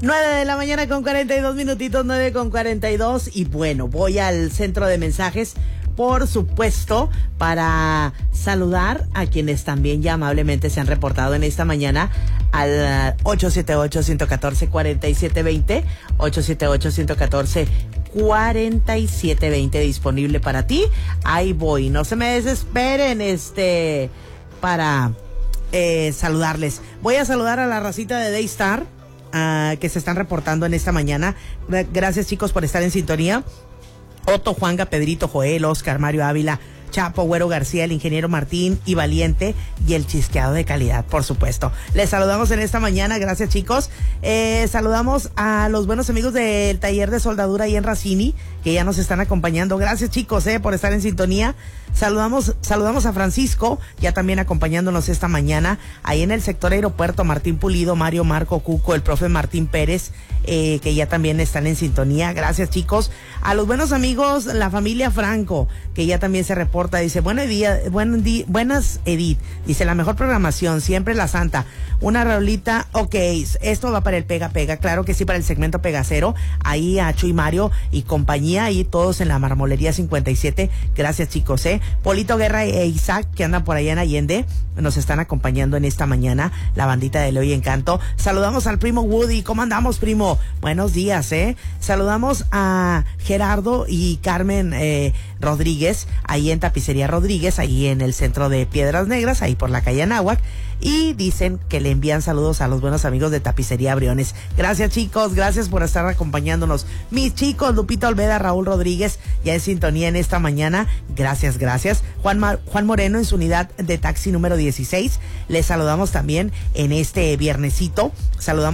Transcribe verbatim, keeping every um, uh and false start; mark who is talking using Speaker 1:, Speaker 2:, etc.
Speaker 1: nueve de la mañana con cuarenta y dos minutitos, nueve con cuarenta y dos. Y bueno, voy al centro de mensajes, por supuesto, para saludar a quienes también ya amablemente se han reportado en esta mañana al ocho siete ocho, uno uno cuatro, cuatro siete dos cero, ocho siete ocho, uno uno cuatro, cuatro siete dos cero disponible para ti. Ahí voy, no se me desesperen, este, para eh, saludarles. Voy a saludar a la racita de Daystar, uh, que se están reportando en esta mañana. Gracias, chicos, por estar en sintonía. Otto, Juanga, Pedrito, Joel, Oscar, Mario Ávila, Chapo, Güero García, el ingeniero Martín y Valiente y el chisqueado de calidad, por supuesto. Les saludamos en esta mañana, gracias, chicos. Eh, saludamos a los buenos amigos del taller de soldadura ahí en Racini, que ya nos están acompañando. Gracias, chicos, eh, por estar en sintonía. Saludamos, saludamos a Francisco, ya también acompañándonos esta mañana, ahí en el sector aeropuerto, Martín Pulido, Mario, Marco, Cuco, el profe Martín Pérez, eh, que ya también están en sintonía. Gracias, chicos. A los buenos amigos, la familia Franco, que ya también se reporta, dice, buen día, buen día, buenas, Edith, dice, la mejor programación, siempre la santa, una rolita, ok, esto va para el Pega Pega, claro que sí, para el segmento Pegacero, ahí a Chuy, Mario y compañía, ahí todos en la Marmolería cincuenta y siete, gracias, chicos, eh. Polito Guerra e Isaac, que andan por allá en Allende, nos están acompañando en esta mañana, la bandita de Leo y Encanto. Saludamos al primo Woody. ¿Cómo andamos, primo? Buenos días, eh. Saludamos a Gerardo y Carmen eh, Rodríguez, ahí en Tapicería Rodríguez, ahí en el centro de Piedras Negras, ahí por la calle Anáhuac. Y dicen que le envían saludos a los buenos amigos de Tapicería Briones. Gracias, chicos, gracias por estar acompañándonos. Mis chicos, Lupita Olveda, Raúl Rodríguez, ya en sintonía en esta mañana. Gracias, gracias. Juan, Mar- Juan Moreno en su unidad de taxi número dieciséis. Les saludamos también en este viernesito. Saludamos